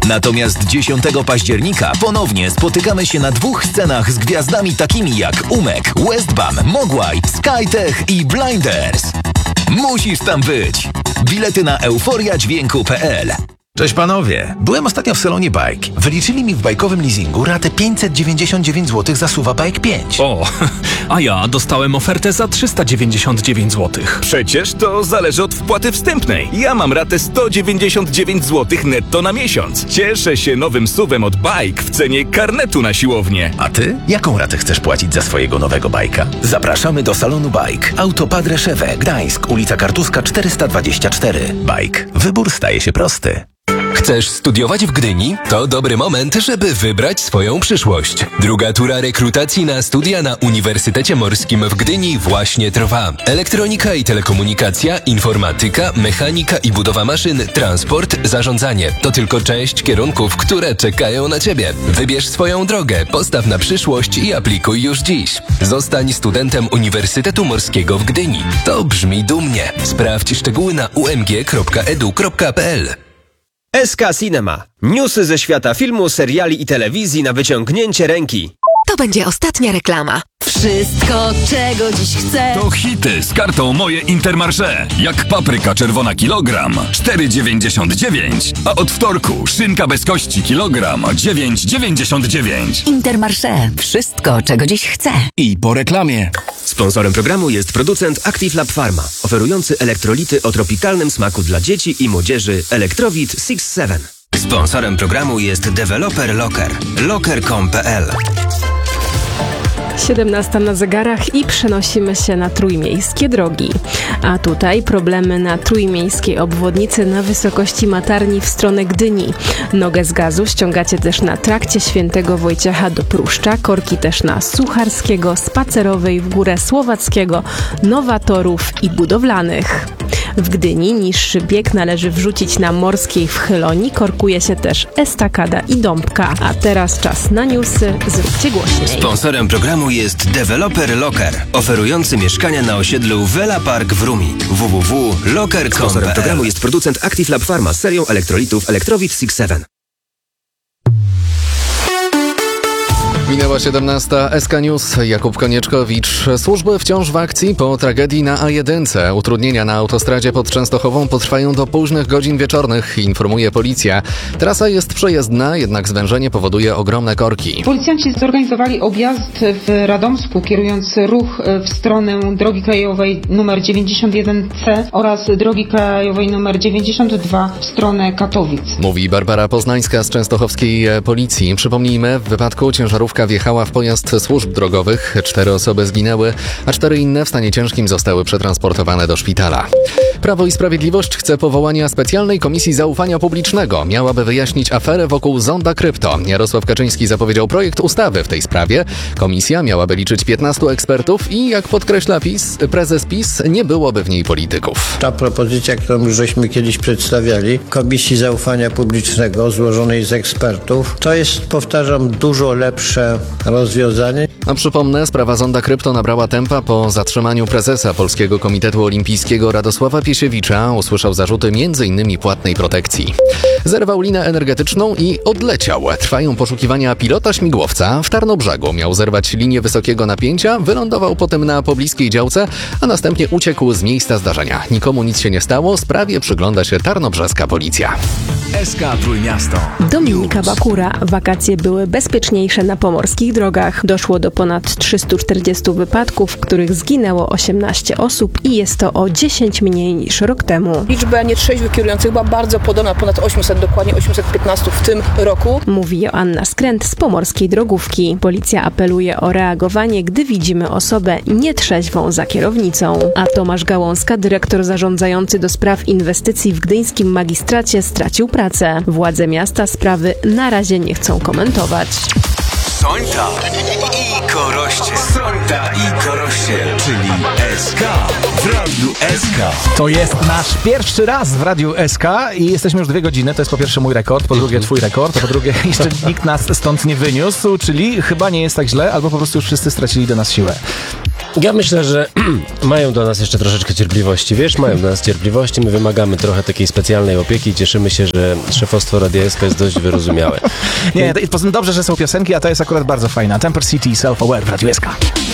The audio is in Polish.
Natomiast 10 października ponownie spotykamy się na 2 scenach z gwiazdami takimi jak Umek, Westbam, Mogwai, Skytech i Blinders. Musisz tam być. Bilety na euforiadźwięku.pl. Cześć panowie, byłem ostatnio w salonie Bike. Wyliczyli mi w bajkowym leasingu ratę 599 zł za SUV-a Bike 5. O, a ja dostałem ofertę za 399 zł. Przecież to zależy od wpłaty wstępnej. Ja mam ratę 199 zł netto na miesiąc. Cieszę się nowym SUV-em od Bike w cenie karnetu na siłownię. A ty? Jaką ratę chcesz płacić za swojego nowego bajka? Zapraszamy do salonu Bike. Autopad Reszewe, Gdańsk, ulica Kartuska 424. Bike. Wybór staje się prosty. Chcesz studiować w Gdyni? To dobry moment, żeby wybrać swoją przyszłość. Druga tura rekrutacji na studia na Uniwersytecie Morskim w Gdyni właśnie trwa. Elektronika i telekomunikacja, informatyka, mechanika i budowa maszyn, transport, zarządzanie. To tylko część kierunków, które czekają na Ciebie. Wybierz swoją drogę, postaw na przyszłość i aplikuj już dziś. Zostań studentem Uniwersytetu Morskiego w Gdyni. To brzmi dumnie. Sprawdź szczegóły na umg.edu.pl. SK Cinema. Newsy ze świata filmu, seriali i telewizji na wyciągnięcie ręki. To będzie ostatnia reklama. Wszystko, czego dziś chcę. To hity z kartą Moje Intermarché. Jak papryka czerwona kilogram 4,99. A od wtorku szynka bez kości kilogram 9,99. Intermarché. Wszystko, czego dziś chcę. I po reklamie. Sponsorem programu jest producent Active Lab Pharma, oferujący elektrolity o tropikalnym smaku dla dzieci i młodzieży Electrowit 6-7. Sponsorem programu jest deweloper Locker. Locker.com.pl. 17 na zegarach i przenosimy się na trójmiejskie drogi. A tutaj problemy na trójmiejskiej obwodnicy na wysokości Matarni w stronę Gdyni. Nogę z gazu ściągacie też na trakcie Świętego Wojciecha do Pruszcza, korki też na Sucharskiego, Spacerowej w górę Słowackiego, Nowatorów i Budowlanych. W Gdyni niższy bieg należy wrzucić na Morskiej w Chyloni, korkuje się też Estakada i Dąbka. A teraz czas na newsy, zróbcie głośniej. Sponsorem programu jest deweloper Locker, oferujący mieszkania na osiedlu Vela Park w Rumi. www.locker.com.pl. Sponsorem programu jest producent Active Lab Pharma z serią elektrolitów Electrowit 6-7. Minęła 17. SK News. Jakub Konieczkowicz. Służby wciąż w akcji po tragedii na A1. Utrudnienia na autostradzie pod Częstochową potrwają do późnych godzin wieczornych, informuje policja. Trasa jest przejezdna, jednak zwężenie powoduje ogromne korki. Policjanci zorganizowali objazd w Radomsku, kierując ruch w stronę drogi krajowej nr 91C oraz drogi krajowej nr 92 w stronę Katowic. Mówi Barbara Poznańska z częstochowskiej policji. Przypomnijmy, w wypadku ciężarówka wjechała w pojazd służb drogowych. 4 osoby zginęły, a 4 inne w stanie ciężkim zostały przetransportowane do szpitala. Prawo i Sprawiedliwość chce powołania specjalnej komisji zaufania publicznego. Miałaby wyjaśnić aferę wokół Zonda Krypto. Jarosław Kaczyński zapowiedział projekt ustawy w tej sprawie. Komisja miałaby liczyć 15 ekspertów i, jak podkreśla prezes PiS, nie byłoby w niej polityków. Ta propozycja, którą już żeśmy kiedyś przedstawiali, Komisji Zaufania Publicznego złożonej z ekspertów, to jest, powtarzam, dużo lepsze rozwiązanie. A przypomnę, sprawa Zonda Krypto nabrała tempa po zatrzymaniu prezesa Polskiego Komitetu Olimpijskiego Radosława Piesiewicza. Usłyszał zarzuty m.in. płatnej protekcji. Zerwał linę energetyczną i odleciał. Trwają poszukiwania pilota śmigłowca. W Tarnobrzegu miał zerwać linię wysokiego napięcia, wylądował potem na pobliskiej działce, a następnie uciekł z miejsca zdarzenia. Nikomu nic się nie stało, sprawie przygląda się tarnobrzeska policja. SK Trójmiasto. Dominika Bakura. Wakacje były bezpieczniejsze na pomorskich drogach. Doszło do ponad 340 wypadków, w których zginęło 18 osób i jest to o 10 mniej niż rok temu. Liczba nietrzeźwych kierujących była bardzo podobna, ponad 800, dokładnie 815 w tym roku. Mówi Joanna Skręt z Pomorskiej Drogówki. Policja apeluje o reagowanie, gdy widzimy osobę nietrzeźwą za kierownicą. A Tomasz Gałązka, dyrektor zarządzający do spraw inwestycji w gdyńskim magistracie, stracił pracę. Władze miasta sprawy na razie nie chcą komentować. Sońta i Koroście. Sońta i Koroście, czyli SK w Radiu SK. To jest nasz pierwszy raz w Radiu SK i jesteśmy już 2 godziny. To jest po pierwsze mój rekord, po drugie twój rekord, a po drugie jeszcze nikt nas stąd nie wyniósł, czyli chyba nie jest tak źle, albo po prostu już wszyscy stracili do nas siłę. Ja myślę, że mają do nas jeszcze troszeczkę cierpliwości, wiesz, mają do nas cierpliwości, my wymagamy trochę takiej specjalnej opieki i cieszymy się, że szefostwo Radia SK jest dość wyrozumiałe. Nie, poza tym dobrze, że są piosenki, a ta jest akurat bardzo fajna. Temper City, Self-Aware w Radiu SK.